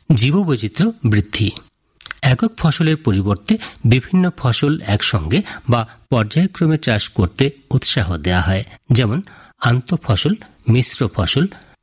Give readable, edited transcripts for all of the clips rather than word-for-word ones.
জীববৈচিত্র্য বৃদ্ধি। একক ফসলের পরিবর্তে বিভিন্ন ফসল একসঙ্গে বা পর্যায়ক্রমে চাষ করতে উৎসাহ দেওয়া হয়, যেমন আন্তঃফসল, মিশ্র ফসল,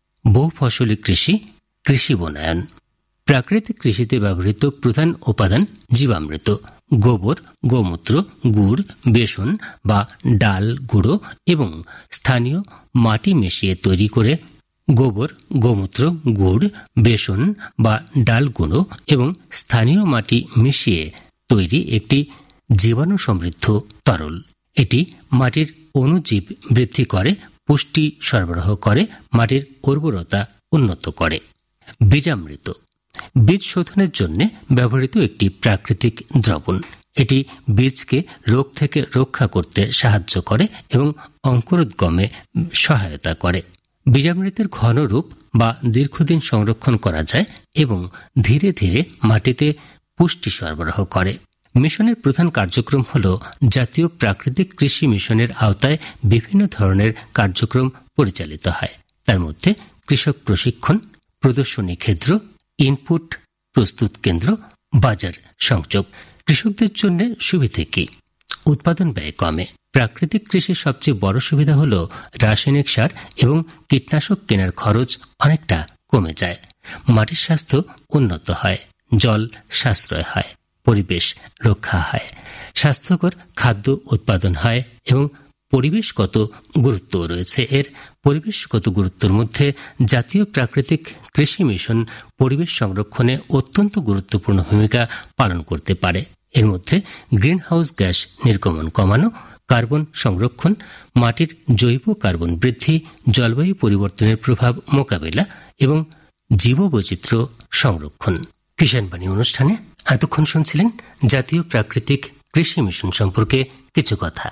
বহুফসলি কৃষি, কৃষি বনায়ন। প্রাকৃতিক কৃষিতে ব্যবহৃত প্রধান উপাদান জীবামৃত, গোবর, গোমূত্র, গুড়, বেসন বা ডাল গুঁড়ো এবং স্থানীয় মাটি মিশিয়ে তৈরি করে গোবর, গোমূত্র, গুড়, বেসন বা ডাল গুঁড়ো এবং স্থানীয় মাটি মিশিয়ে তৈরি একটি জীবাণু সমৃদ্ধ তরল। এটি মাটির অণুজীব বৃদ্ধি করে, পুষ্টি সরবরাহ করে, মাটির উর্বরতা উন্নত করে। বীজামৃত বীজ শোধনের জন্য ব্যবহৃত একটি প্রাকৃতিক দ্রবণ। এটি বীজকে রোগ থেকে রক্ষা করতে সাহায্য করে এবং অঙ্কুরোদ্গমে সহায়তা করে। বীজামৃতের ঘন রূপ বা দীর্ঘদিন সংরক্ষণ করা যায় এবং ধীরে ধীরে মাটিতে পুষ্টি সরবরাহ করে। মিশনের প্রধান কার্যক্রম হল জাতীয় প্রাকৃতিক কৃষি মিশনের আওতায় বিভিন্ন ধরনের কার্যক্রম পরিচালিত হয়। তার মধ্যে কৃষক প্রশিক্ষণ, প্রদর্শনী ক্ষেত্র, ইনপুট প্রস্তুত কেন্দ্র, বাজার সংযোগ। কৃষকদের জন্য সুবিধে কি? উৎপাদন ব্যয় কমে। প্রাকৃতিক কৃষির সবচেয়ে বড় সুবিধা হল রাসায়নিক সার এবং কীটনাশক কেনার খরচ অনেকটা কমে যায়। মাটির স্বাস্থ্য উন্নত হয়, জল সাশ্রয় হয়, পরিবেশ রক্ষা হয়, স্বাস্থ্যকর খাদ্য উৎপাদন হয় এবং পরিবেশগত গুরুত্ব রয়েছে। এর পরিবেশগত গুরুত্বের মধ্যে জাতীয় প্রাকৃতিক কৃষি মিশন পরিবেশ সংরক্ষণে অত্যন্ত গুরুত্বপূর্ণ ভূমিকা পালন করতে পারে। এর মধ্যে গ্রিনহাউস গ্যাস নির্গমন কমানো, কার্বন সংরক্ষণ, মাটির জৈব কার্বন বৃদ্ধি, জলবায়ু পরিবর্তনের প্রভাব মোকাবেলা এবং জীববৈচিত্র্য সংরক্ষণ। কিষাণ বাণী অনুষ্ঠানে এতক্ষণ শুনছিলেন জাতীয় প্রাকৃতিক কৃষি মিশন সম্পর্কে কিছু কথা।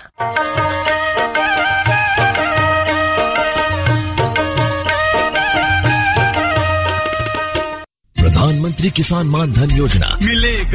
प्रधानमंत्री किसान मान धन योजना मिलेगा